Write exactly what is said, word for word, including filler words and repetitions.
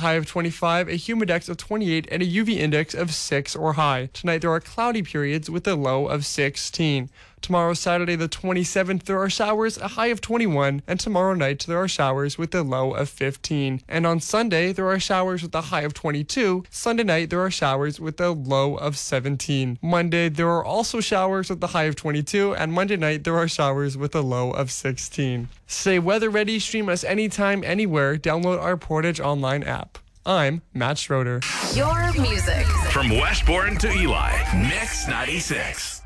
high of twenty-five, a humidex of twenty-eight, and a U V index of six or high. Tonight there are cloudy periods with a low of sixteen. Tomorrow, Saturday the twenty-seventh, there are showers, a high of twenty-one, and tomorrow night there are showers with a low of fifteen. And on Sunday, there are showers with a high of twenty-two. Sunday night, there are showers with a low of seventeen. Monday, there are also showers with a high of twenty-two, and Monday night, there are showers with a low of sixteen. Stay weather ready, stream us anytime, anywhere, download our Portage Online app. I'm Matt Schroeder. Your music. From Westbourne to Eli, Mix ninety-six.